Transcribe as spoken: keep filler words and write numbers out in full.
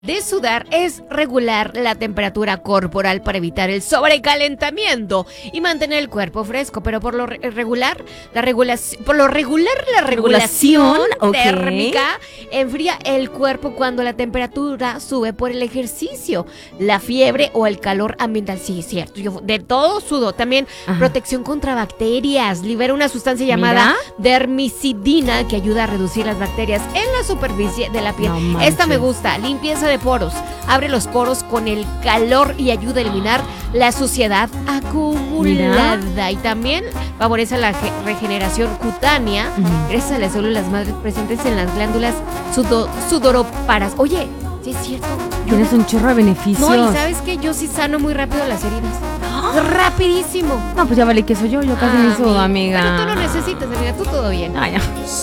De sudar es regular la temperatura corporal para evitar el sobrecalentamiento y mantener el cuerpo fresco, pero por lo re- regular, la regulación, por lo regular la regulación, Regulación, ok. térmica enfría el cuerpo cuando la temperatura sube por el ejercicio, la fiebre o el calor ambiental. Sí, es cierto, yo de todo sudo. También Ajá. protección contra bacterias, libera una sustancia llamada dermicidina que ayuda a reducir las bacterias en la superficie de la piel. No manches. Esta me gusta, limpieza de poros, abre los poros con el calor y ayuda a eliminar la suciedad acumulada. Mira. Y también favorece la ge- regeneración cutánea Ujú. gracias a las células madres presentes en las glándulas sudo- sudoróparas. Oye, sí es cierto. yo Tienes un chorro de beneficios. No, y ¿sabes qué? Yo sí sano muy rápido las heridas. Rapidísimo. No, pues ya vale que soy yo, yo casi Ah, ni sudo, amiga. Pero tú no necesitas, amiga, tú todo bien. Ay, ya.